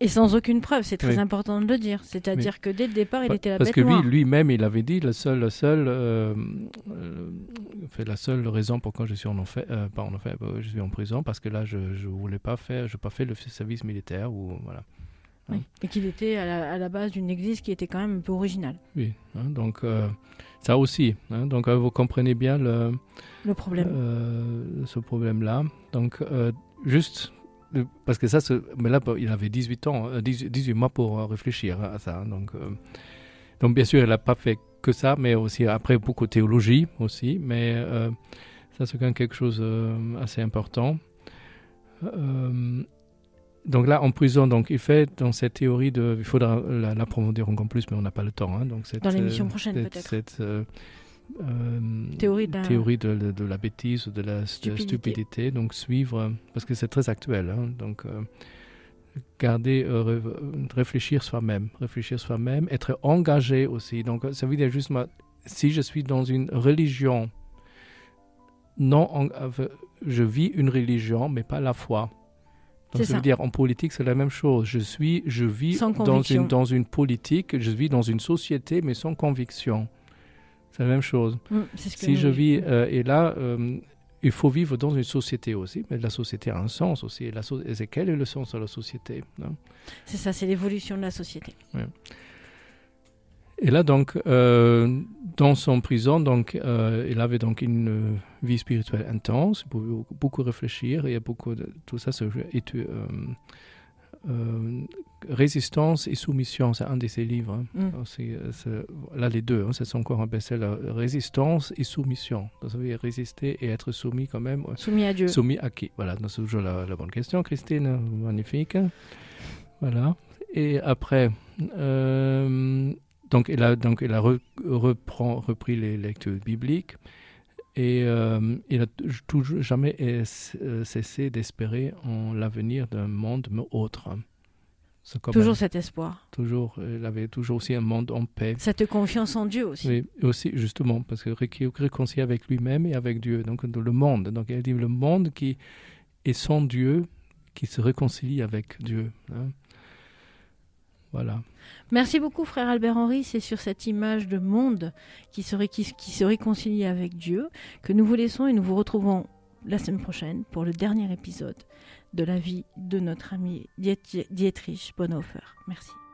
Et sans aucune preuve, c'est très important de le dire. C'est-à-dire que dès le départ, il était la parce bête que noire. lui-même, il avait dit la seule raison pourquoi je suis je suis en prison, parce que là, je voulais pas faire, je n'ai pas fait le service militaire ou voilà. Oui. Et qu'il était à la base d'une église qui était quand même un peu originale. Oui, donc ça aussi. Donc vous comprenez bien le problème. Ce problème-là. Donc juste, parce que ça, mais là, il avait 18 mois pour réfléchir à ça. Donc bien sûr, il n'a pas fait que ça, mais aussi après beaucoup de théologie aussi. Mais ça, c'est quand même quelque chose assez important. Donc là, en prison, donc, il fait dans cette théorie il faudra l'approfondir encore plus, mais on n'a pas le temps. Donc dans l'émission prochaine, peut-être. Cette théorie de la bêtise ou de la stupidité. Donc suivre, parce que c'est très actuel. Donc réfléchir soi-même, être engagé aussi. Donc ça veut dire juste, si je suis dans une religion, je vis une religion, mais pas la foi. Donc, ça veut dire, en politique, c'est la même chose. Je vis dans une politique, je vis dans une société, mais sans conviction. C'est la même chose. Si je vis, et là, il faut vivre dans une société aussi, mais la société a un sens aussi. Et quel est le sens de la société, C'est ça, c'est l'évolution de la société. Ouais. Et là, donc, dans son prison, donc, il avait donc une vie spirituelle intense, il pouvait beaucoup réfléchir, et tout ça, Résistance et soumission, c'est un de ses livres. Là, les deux, c'est encore un best-seller. Résistance et soumission. Donc, ça veut dire résister et être soumis quand même. Soumis à Dieu. Soumis à qui? Voilà, c'est toujours la bonne question, Christine. Magnifique. Voilà. Et après... Donc, il a repris les lectures bibliques et il n'a toujours jamais cessé d'espérer en l'avenir d'un monde autre. Toujours cet espoir. Il avait toujours aussi un monde en paix. Cette confiance en Dieu aussi. Oui, aussi, justement, parce que réconcilié avec lui-même et avec Dieu. Donc, le monde. Donc, il dit le monde qui est sans Dieu, qui se réconcilie avec Dieu. Voilà. Merci beaucoup, frère Albert-Henri. C'est sur cette image de monde qui se réconcilie avec Dieu que nous vous laissons et nous vous retrouvons la semaine prochaine pour le dernier épisode de la vie de notre ami Dietrich Bonhoeffer. Merci.